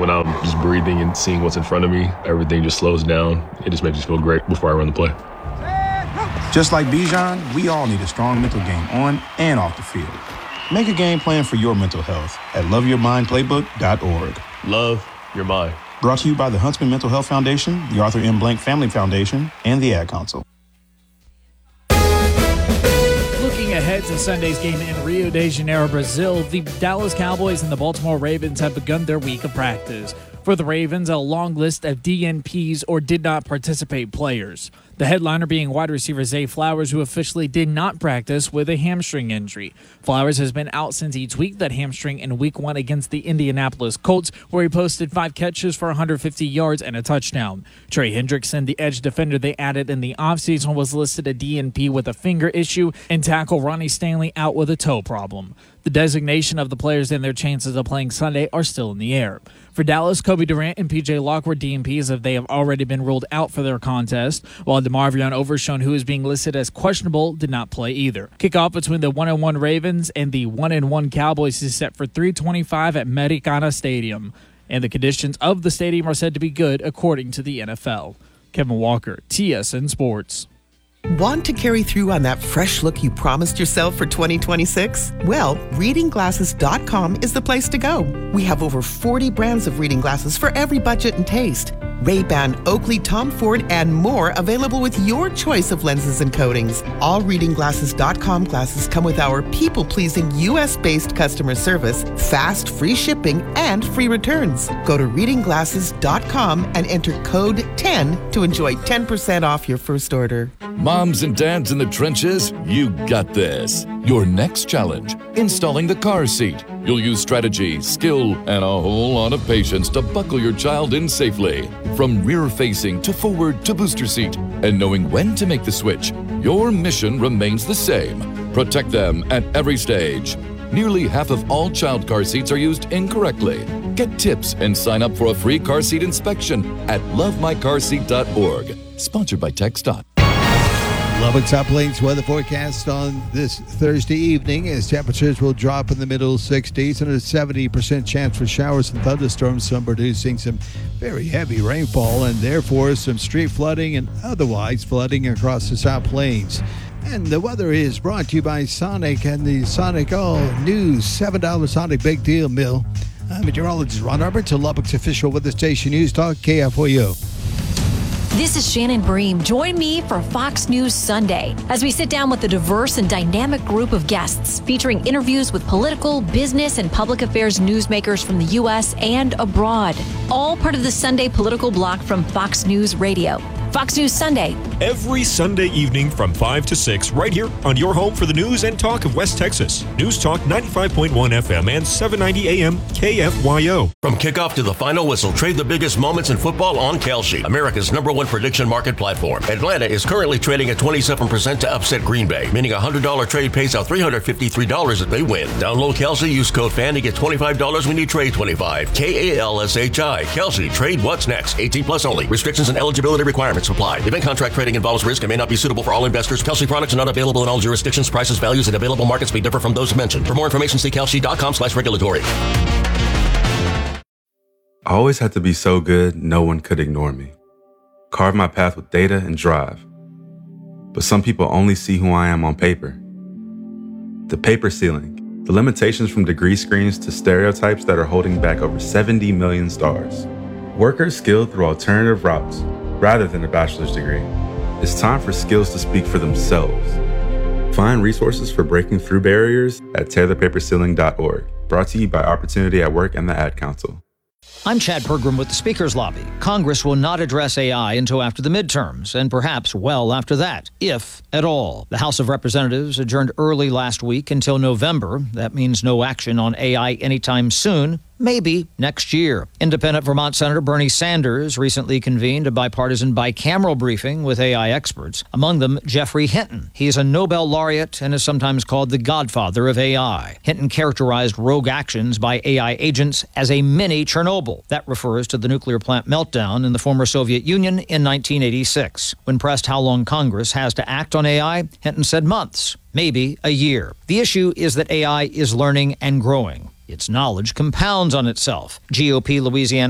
When I'm just breathing and seeing what's in front of me, everything just slows down. It just makes me feel great before I run the play. Just like Bijan, we all need a strong mental game on and off the field. Make a game plan for your mental health at loveyourmindplaybook.org. Love your mind. Brought to you by the Huntsman Mental Health Foundation, the Arthur M. Blank Family Foundation, and the Ad Council. Looking ahead to Sunday's game in Rio de Janeiro, Brazil, the Dallas Cowboys and the Baltimore Ravens have begun their week of practice. For the Ravens, a long list of DNPs or did not participate players. The headliner being wide receiver Zay Flowers, who officially did not practice with a hamstring injury. Flowers has been out since he tweaked that hamstring in Week 1 against the Indianapolis Colts, where he posted 5 catches for 150 yards and a touchdown. Trey Hendrickson, the edge defender they added in the offseason, was listed a DNP with a finger issue, and tackle Ronnie Stanley out with a toe problem. The designation of the players and their chances of playing Sunday are still in the air. For Dallas, Kobe Durant and P.J. Locke were DNPs if they have already been ruled out for their contest, while DeMarvion Overshown, who is being listed as questionable, did not play either. Kickoff between the 1-1 Ravens and the 1-1 Cowboys is set for 3:25 at Maracana Stadium, and the conditions of the stadium are said to be good according to the NFL. Kevin Walker, TSN Sports. Want to carry through on that fresh look you promised yourself for 2026? Well, readingglasses.com is the place to go. We have over 40 brands of reading glasses for every budget and taste. Ray-Ban, Oakley, Tom Ford, and more available with your choice of lenses and coatings. All readingglasses.com glasses come with our people-pleasing U.S.-based customer service, fast, free shipping, and free returns. Go to readingglasses.com and enter code 10 to enjoy 10% off your first order. Moms and dads in the trenches, you got this. Your next challenge, installing the car seat. You'll use strategy, skill, and a whole lot of patience to buckle your child in safely. From rear-facing to forward to booster seat. And knowing when to make the switch, your mission remains the same. Protect them at every stage. Nearly half of all child car seats are used incorrectly. Get tips and sign up for a free car seat inspection at lovemycarseat.org. Sponsored by TxDOT. Lubbock Top Plains weather forecast on this Thursday evening as temperatures will drop in the middle 60s and a 70% chance for showers and thunderstorms, some producing some very heavy rainfall and therefore some street flooding and otherwise flooding across the South Plains. And the weather is brought to you by Sonic and the Sonic all-new $7 Sonic Big Deal Meal. I'm meteorologist Ron Arbor to Lubbock's official weather station News Talk KFOU. This is Shannon Bream. Join me for Fox News Sunday as we sit down with a diverse and dynamic group of guests featuring interviews with political, business, and public affairs newsmakers from the U.S. and abroad. All part of the Sunday political block from Fox News Radio. Fox News Sunday. Every Sunday evening from 5 to 6, right here on your home for the news and talk of West Texas. News Talk 95.1 FM and 790 AM KFYO. From kickoff to the final whistle, trade the biggest moments in football on Kalshi, America's #1 prediction market platform. Atlanta is currently trading at 27% to upset Green Bay, meaning a $100 trade pays out $353 if they win. Download Kalshi, use code FAN to get $25 when you trade 25. KALSHI. Kalshi, trade what's next. 18 plus only. Restrictions and eligibility requirements apply. Event contract trading involves risk and may not be suitable for all investors. Kalshi products are not available in all jurisdictions. Prices, values, and available markets may differ from those mentioned. For more information, see kalshi.com/regulatory. I always had to be so good, no one could ignore me. Carve my path with data and drive. But some people only see who I am on paper. The paper ceiling, the limitations from degree screens to stereotypes that are holding back over 70 million stars. Workers skilled through alternative routes rather than a bachelor's degree. It's time for skills to speak for themselves. Find resources for breaking through barriers at tearthepaperceiling.org. Brought to you by Opportunity at Work and the Ad Council. I'm Chad Pergram with the Speaker's Lobby. Congress will not address AI until after the midterms, and perhaps well after that, if at all. The House of Representatives adjourned early last week until November. That means no action on AI anytime soon. Maybe next year. Independent Vermont Senator Bernie Sanders recently convened a bipartisan bicameral briefing with AI experts, among them Geoffrey Hinton. He's a Nobel laureate and is sometimes called the godfather of AI. Hinton characterized rogue actions by AI agents as a mini Chernobyl. That refers to the nuclear plant meltdown in the former Soviet Union in 1986. When pressed how long Congress has to act on AI, Hinton said months, maybe a year. The issue is that AI is learning and growing. Its knowledge compounds on itself. GOP Louisiana